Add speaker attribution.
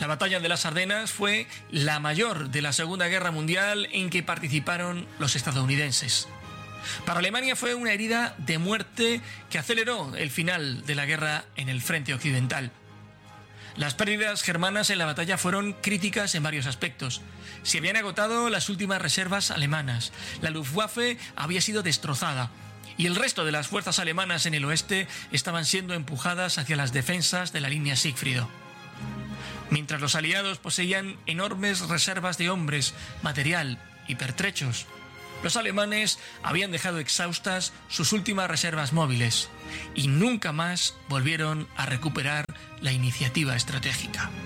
Speaker 1: La batalla de las Ardenas fue la mayor de la Segunda Guerra Mundial en que participaron los estadounidenses. Para Alemania fue una herida de muerte que aceleró el final de la guerra en el frente occidental. Las pérdidas germanas en la batalla fueron críticas en varios aspectos. Se habían agotado las últimas reservas alemanas, la Luftwaffe había sido destrozada y el resto de las fuerzas alemanas en el oeste estaban siendo empujadas hacia las defensas de la línea Sigfrido. Mientras los aliados poseían enormes reservas de hombres, material y pertrechos, los alemanes habían dejado exhaustas sus últimas reservas móviles y nunca más volvieron a recuperar la iniciativa estratégica.